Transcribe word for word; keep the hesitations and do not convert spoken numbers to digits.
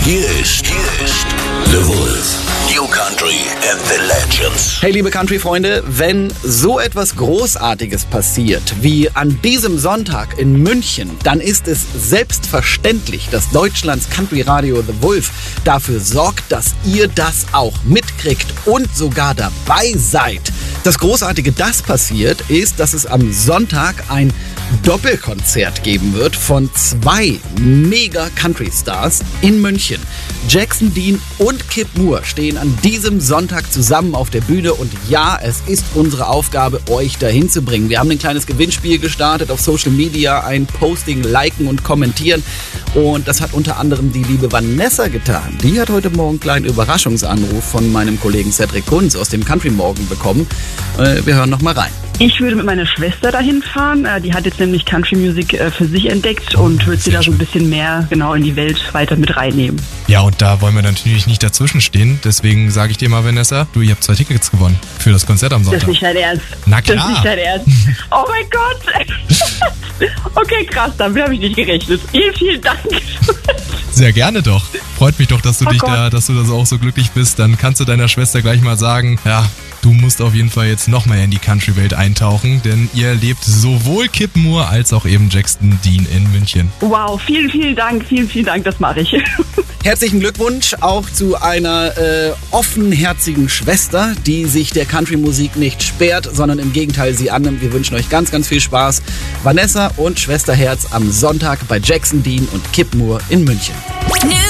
Hier ist, hier ist The Wolf. New Country and the Legends. Hey liebe Country-Freunde, wenn so etwas Großartiges passiert wie an diesem Sonntag in München, dann ist es selbstverständlich, dass Deutschlands Country-Radio The Wolf dafür sorgt, dass ihr das auch mitkriegt und sogar dabei seid. Das Großartige, das passiert, ist, dass es am Sonntag ein Doppelkonzert geben wird von zwei Mega-Country-Stars in München. Jackson Dean und Kip Moore stehen an diesem Sonntag zusammen auf der Bühne und ja, es ist unsere Aufgabe, euch dahin zu bringen. Wir haben ein kleines Gewinnspiel gestartet auf Social Media, ein Posting, liken und kommentieren und das hat unter anderem die liebe Vanessa getan. Die hat heute Morgen einen kleinen Überraschungsanruf von meinem Kollegen Cedric Kunz aus dem Country Morgen bekommen. Wir hören noch mal rein. Ich würde mit meiner Schwester dahin fahren. Die hat jetzt nämlich Country Music für sich entdeckt und würde sie da so ein bisschen mehr genau in die Welt weiter mit reinnehmen. Ja, und da wollen wir natürlich nicht dazwischen stehen. Deswegen sage ich dir mal, Vanessa, du, ihr habt zwei Tickets gewonnen für das Konzert am Sonntag. Das ist nicht dein Ernst. Na klar. Das ist nicht dein Ernst. Oh mein Gott. Okay, krass, damit habe ich nicht gerechnet. Vielen, vielen Dank. Sehr gerne doch. Freut mich doch, dass du Oh dich Gott. da, dass du da so auch so glücklich bist. Dann kannst du deiner Schwester gleich mal sagen, ja, du musst auf jeden Fall jetzt noch mal in die Country-Welt eintauchen, denn ihr erlebt sowohl Kip Moore als auch eben Jackson Dean in München. Wow, vielen, vielen Dank. Vielen, vielen Dank, das mache ich. Herzlichen Glückwunsch auch zu einer äh, offenherzigen Schwester, die sich der Country-Musik nicht sperrt, sondern im Gegenteil sie annimmt. Wir wünschen euch ganz, ganz viel Spaß. Vanessa und Schwesterherz am Sonntag bei Jackson Dean und Kip Moore in München.